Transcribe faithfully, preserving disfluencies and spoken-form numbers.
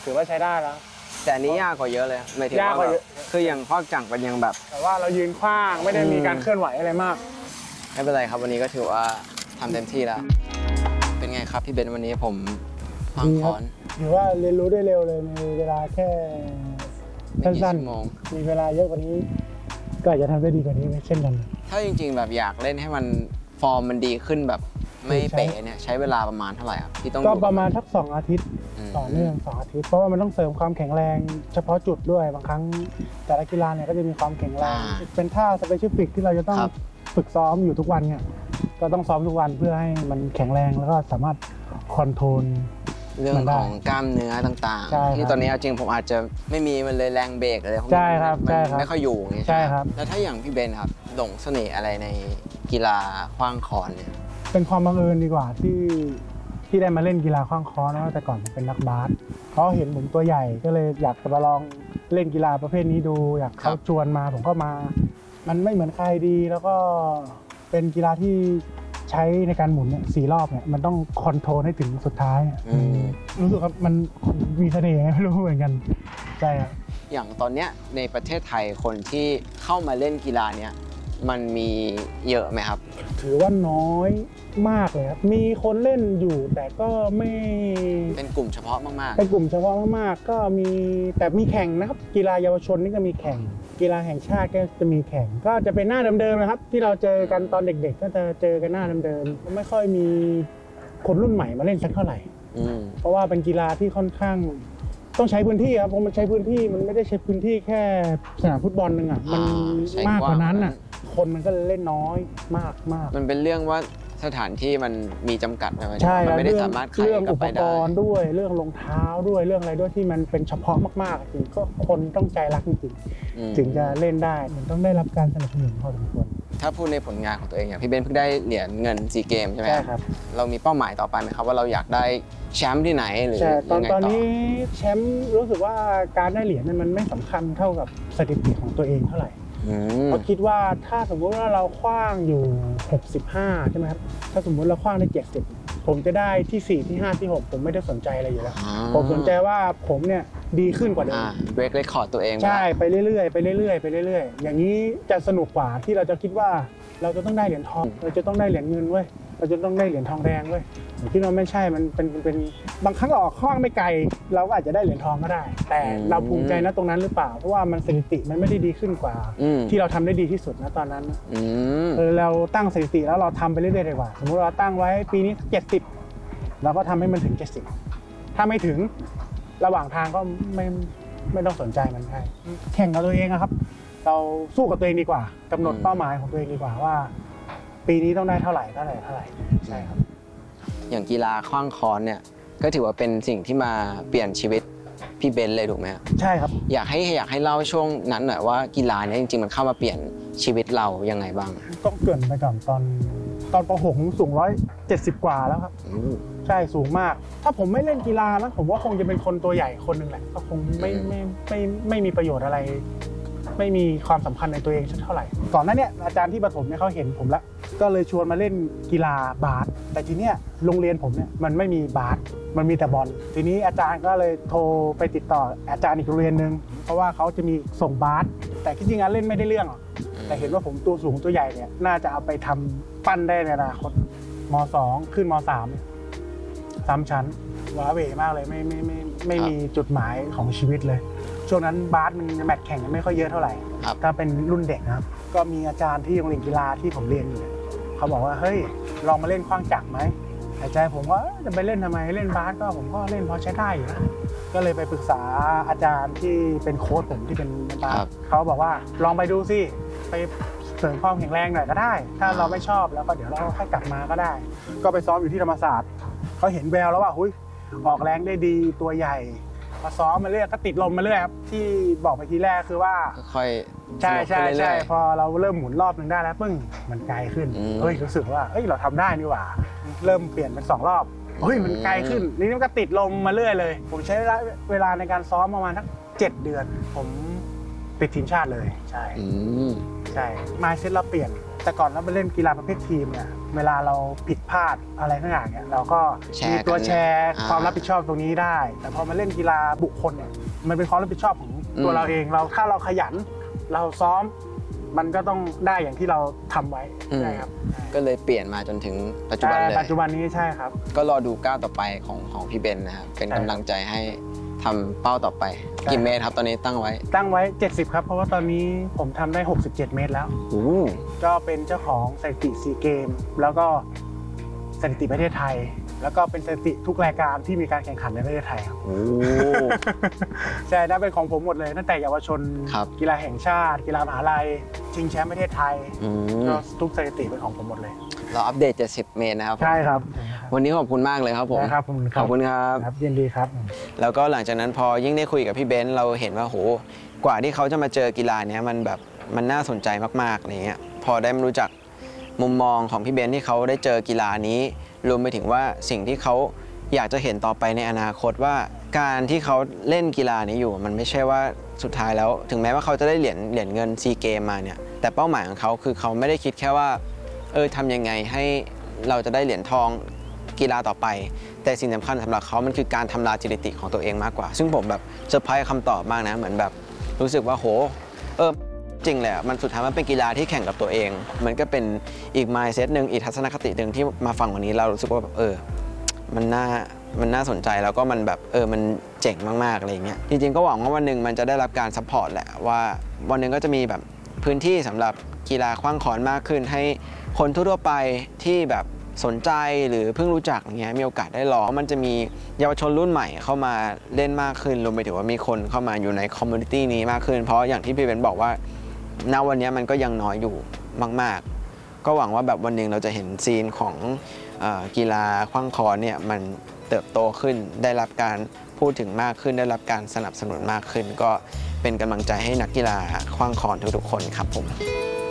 ถือว่าใช้ได้แล้วแต่อันนี้ยากกว่าเยอะเลยหมายถึงว่าแบบคืออย่างพอกจังเป็นยังแบบแต่ว่าเรายืนขว้างไม่ได้มีการเคลื่อนไหวอะไรมากไม่เป็นไรครับวันนี้ก็ถือว่าทำเต็มที่แล้วเป็นไงครับพี่เบนวันนี้ผมฟังคอนถือว่าเรียนรู้ได้เร็วเลยในเวลาแค่สั้นๆมีเวลาเยอะกว่านี้ก็อาจจะทำได้ดีกว่านี้เช่นกันถ้าจริงๆแบบอยากเล่นให้มันฟอร์มมันดีขึ้นแบบไม่เป๋เนี่ยใช้เวลาประมาณเท่าไหร่ครับที่ต้องก็ประมาณสักสองอาทิตย์ต่อเนื่องสองอาทิตย์เพราะว่ามันต้องเสริมความแข็งแรงเฉพาะจุดด้วยบางครั้งแต่ละกีฬาเนี่ยก็จะมีความแข็งแรงเป็นท่าสเปเชียลฟิกที่เราจะต้องฝึกซ้อมอยู่ทุกวันเนี่ยก็ต้องซ้อมทุกวันเพื่อให้มันแข็งแรงแล้วก็สามารถคอนโทรลเรื่องของกล้ามเนื้อต่างๆที่ตอนนี้จริงผมอาจจะไม่มีมันเลยแรงเบรกอะไรพวกนี้ใช่ครับใช่ครับไม่ค่อยอยู่ไงใช่ครับแล้วถ้าอย่างพี่เบนครับหลงเสน่ห์อะไรในกีฬาขว้างคอนเนี่ยเป็นความบังเอิญดีกว่าที่ที่ได้มาเล่นกีฬาขว้างคอนนะแต่ก่อนผมเป็นนักบาสเขาเห็นผมตัวใหญ่ก็เลยอยากจะมาลองเล่นกีฬาประเภทนี้ดูอยากเขาชวนมาผมก็มามันไม่เหมือนใครดีแล้วก็เป็นกีฬาที่ใช้ในการหมุนเนี่ยสี่รอบเนี่ยมันต้องคอนโทรลให้ถึงสุดท้ายรู้สึกว่ามันมีเสน่ห์ไม่รู้เหมือนกันใช่ครับอย่างตอนเนี้ยในประเทศไทยคนที่เข้ามาเล่นกีฬาเนี้ยมันมีเยอะไหมครับถือว่าน้อยมากเลยครับมีคนเล่นอยู่แต่ก็ไม่เป็นกลุ่มเฉพาะมากๆเป็นกลุ่มเฉพาะมากๆก็มีแต่มีแข่งนะครับกีฬาเยาวชนนี่ก็มีแข่งกีฬาแห่งชาติก็จะมีแข่งก็จะเป็นหน้าเดิมๆนะครับที่เราเจอกันตอนเด็กๆก็จะเจอกันหน้าเดิมๆไม่ค่อยมีคนรุ่นใหม่มาเล่นสักเท่าไหร่เพราะว่าเป็นกีฬาที่ค่อนข้างต้องใช้พื้นที่ครับเพราะมันใช้พื้นที่มันไม่ได้ใช้พื้นที่แค่สนามฟุตบอลนึงอ่ะมันมากกว่านั้นอ่ะคนมันก็เล่นน้อยมากมากมันเป็นเรื่องว่าสถานที่มันมีจำกัดใช่ไหมใช่มันไม่ได้สามารถเรื่องอุปกรณ์ด้วยเรื่องรองเท้าด้วยเรื่องอะไรด้วยที่มันเป็นเฉพาะมากๆจริงก็คนต้องใจรักจริงๆถึงจะเล่นได้มันต้องได้รับการสนับสนุนพอสมควรถ้าพูดในผลงานของตัวเองอย่างพี่เบนเพิ่งได้เหรียญเงินซีเกมใช่ไหมใช่ครับเรามีเป้าหมายต่อไปไหมครับว่าเราอยากได้แชมป์ที่ไหนหรือยังไงต่อตอนนี้แชมป์รู้สึกว่าการได้เหรียญมันไม่สำคัญเท่ากับสถิติของตัวเองเท่าไหร่เพราะคิดว่าถ้าสมมุติว่าเราขว้างอยู่หกสิบห้าใช่ไหมครับถ้าสมมุติเราขว้างได้เจ็ดสิบผมจะได้ที่สี่ที่ห้าที่หกผมไม่ได้สนใจอะไรอยู่แล้วผมสนใจว่าผมเนี่ยดีขึ้นกว่าเดิมเบรกเรคคอร์ดตัวเองใช่ไปเรื่อยๆไปเรื่อยๆไปเรื่อยๆอย่างนี้จะสนุกกว่าที่เราจะคิดว่าเราจะต้องได้เหรียญทองเราจะต้องได้เหรียญเงินเว้ยเราจะต้องได้เหรียญทองแดงเว้ยผมคิดว่าไม่ใช่มันเป็นเป็นบางครั้งเราออกขว้างไม่ไกลเราก็อาจจะได้เหรียญทองก็ได้แต่เราภูมิใจนะตรงนั้นหรือเปล่าเพราะว่ามันสถิติมันไม่ได้ดีขึ้นกว่าที่เราทำได้ดีที่สุดนะตอนนั้นเออเราตั้งสถิติแล้วเราทำไปเรื่อยๆดีกว่าสมมุติเราตั้งไว้ปีนี้เจ็ดสิบเราก็ทำให้มันถึงเจ็ดสิบถ้าไม่ถึงระหว่างทางก็ไม่ไม่ต้องสนใจมันใช่แข่งกับตัวเองนะครับเราสู้กับตัวเองดีกว่ากำหนดเป้าหมายของตัวเองดีกว่าว่าปีนี้ต้องได้เท่าไหร่เท่าไหร่เท่าไหร่ใช่ครับอย่างกีฬาขว้างคอนเนี่ยก็ถือว่าเป็นสิ่งที่มาเปลี่ยนชีวิตพี่เบนเลยถูกไหมครับใช่ครับอยากให้อยากให้เล่าช่วงนั้นหน่อยว่ากีฬาเนี่ยจริงๆมันเข้ามาเปลี่ยนชีวิตเรายังไงบ้างต้องเกริ่นไปก่อนตอนตอนป หกผมสูงร้อยเจ็ดสิบกว่าแล้วครับใช่สูงมากถ้าผมไม่เล่นกีฬานะผมว่าคงจะเป็นคนตัวใหญ่คนหนึ่งแหละก็คงไม่ไม่ไม่ไม่มีประโยชน์อะไรไม่มีความสำคัญในตัวเองเท่าไหร่ก่อนหน้านี้อาจารย์ที่ประถมเนี่ยเขาเห็นผมแล้วก็เลยชวนมาเล่นกีฬาบาสแต่ทีเนี้ยโรงเรียนผมเนี่ยมันไม่มีบาสมันมีแต่บอลทีนี้อาจารย์ก็เลยโทรไปติดต่ออาจารย์อีกโรงเรียนนึงเพราะว่าเขาจะมีส่งบาสแต่ที่จริงๆเล่นไม่ได้เรื่องหรอกแต่เห็นว่าผมตัวสูงตัวใหญ่เนี่ยน่าจะเอาไปทำปั้นได้ในอนาคตม.สอง ขึ้นม.สาม สามชั้นว้าเหวมากเลยไม่ไม่ไม่ไม่มีจุดหมายของชีวิตเลยช่วงนั้นบาสมันแมตช์แข่งไม่ค่อยเยอะเท่าไหร่ถ้าเป็นรุ่นเด็กนะครับก็มีอาจารย์ที่โรงเรียนกีฬาที่ผมเรียนอยู่เขาบอกว่าเฮ้ยลองมาเล่นขว้างจักรไหมหายใจผมว่าจะไปเล่นทำไมเล่นบาสก็ผมก็เล่นพอใช้ได้อยู่นะก็เลยไปปรึกษาอาจารย์ที่เป็นโค้ชผมที่เป็นบาสเขาบอกว่าลองไปดูสิไปเสริมความแข็งแรงหน่อยก็ได้ถ้าเราไม่ชอบแล้วก็เดี๋ยวเราค่อยกลับมาก็ได้ก็ไปซ้อมอยู่ที่ธรรมศาสตร์เขาเห็นแววแล้วว่าหุ้ยออกแรงได้ดีตัวใหญ่มาซ้อมมาเรื่อยก็ติดลมมาเรื่อยครับที่บอกไปทีแรกคือว่าค่อยใช่ใช่ใช่พอเราเริ่มหมุนรอบหนึ่งได้แล้วปึ้งมันไกลขึ้นเฮ้ยรู้สึกว่าเฮ้ยเราทำได้นี่หว่าเริ่มเปลี่ยนเป็นสองรอบเฮ้ยมันไกลขึ้นนี่มันก็ติดลมมาเรื่อยเลยผมใช้เวลาในการซ้อมประมาณสักเจ็ดเดือนผมติดทีมชาติเลยใช่ใช่มายเซ็ตเราเปลี่ยนแต่ก่อนเราไปเล่นกีฬาประเภททีมเนี่ยเวลาเราผิดพลาดอะไรทั้งอย่างเนี่ยเราก็มีตัวแชร์ความรับผิดชอบตรงนี้ได้ แต่พอมาเล่นกีฬาบุคคลเนี่ยมันเป็นความรับผิดชอบของตัวเราเองเราถ้าเราขยันเราซ้อมมันก็ต้องได้อย่างที่เราทำไว้ใช่ครับก็เลยเปลี่ยนมาจนถึงปัจจุบันเลยปัจจุบันนี้ใช่ครับก็รอดูก้าวต่อไปของของพี่เบนนะครับเป็นกำลังใจให้ทำเป้าต่อไปกี่เมตรครับตอนนี้ตั้งไว้ตั้งไว้เจ็ดสิบครับเพราะว่าตอนนี้ผมทำได้หกสิบเจ็ดเมตรแล้วก็เป็นเจ้าของสถิติซีเกมแล้วก็สถิติประเทศไทยแล้วก็เป็นสถิติทุกรายการที่มีการแข่งขันในประเทศไทยครับโอ้ใช่นั่นเป็นของผมหมดเลยตั้งแต่เยาวชนกีฬาแห่งชาติกีฬามหาลัยชิงแชมป์ประเทศไทยก็ทุกสถิติเป็นของผมหมดเลยเราอัปเดตเจ็ดสิบเมตรนะครับใช่ครับวันนี้ขอบคุณมากเลยครับผมครับขอบคุณครับครับยินดีครับแล้วก็หลังจากนั้นพอยิ่งได้คุยกับพี่เบนซ์เราเห็นว่าโหกว่าที่เขาจะมาเจอกีฬาเนี้ยมันแบบมันน่าสนใจมากๆอะไรเงี้ยพอได้มารู้จักมุมมองของพี่เบนซ์ที่เขาได้เจอกีฬานี้รวมไปถึงว่าสิ่งที่เขาอยากจะเห็นต่อไปในอนาคตว่าการที่เขาเล่นกีฬานี้อยู่มันไม่ใช่ว่าสุดท้ายแล้วถึงแม้ว่าเขาจะได้เหรียญเหรียญเงินซีเกมมาเนี่ยแต่เป้าหมายของเขาคือเขาไม่ได้คิดแค่ว่าเออทำยังไงให้เราจะได้เหรียญทองกีฬาต่อไปแต่สิ่งสำคัญสำหรับเขามันคือการทำลายสถิติของตัวเองมากกว่าซึ่งผมแบบเซอร์ไพรส์คำตอบมากนะเหมือนแบบรู้สึกว่าโหเออจริงแหละมันสุดท้ายมันเป็นกีฬาที่แข่งกับตัวเองมันก็เป็นอีก mindset หนึ่งอีกทัศนคติหนึ่งที่มาฟังวันนี้เรารู้สึกว่าแบบเออมันน่ามันน่าสนใจแล้วก็มันแบบเออมันเจ๋งมากๆอะไรอย่างเงี้ยจริงๆก็หวังว่าวันหนึ่งมันจะได้รับการซัพพอร์ตแหละว่าวันหนึ่งก็จะมีแบบพื้นที่สำหรับกีฬาขว้างค้อนมากขึ้นให้คนทั่วไปที่แบบสนใจหรือเพิ่งรู้จักอย่างเงี้ยมีโอกาสได้ลองมันจะมีเยาวชนรุ่นใหม่เข้ามาเล่นมากขึ้นรวมไปถึงว่ามีคนเข้ามาอยู่ในคอมมูนิตี้นี้มากขึ้นเพราะอย่างที่พี่เบนบอกว่าณวันนี้มันก็ยังน้อยอยู่มากๆก็หวังว่าแบบวันหนึ่งเราจะเห็นซีนของเอ่อกีฬาขว้างค้อนเนี่ยมันเติบโตขึ้นได้รับการพูดถึงมากขึ้นได้รับการสนับสนุนมากขึ้นก็เป็นกำลังใจให้นักกีฬาขว้างค้อนทุกๆคนครับผม